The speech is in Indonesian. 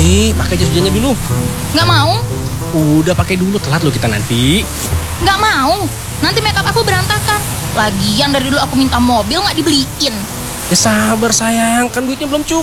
Nih, pakai jas hujannya dulu. Nggak mau. Udah pakai dulu, telat lo kita nanti. Nggak mau. Nanti makeup aku berantakan. Lagian dari dulu aku minta mobil nggak dibeliin. Ya sabar sayang, kan duitnya belum cukup.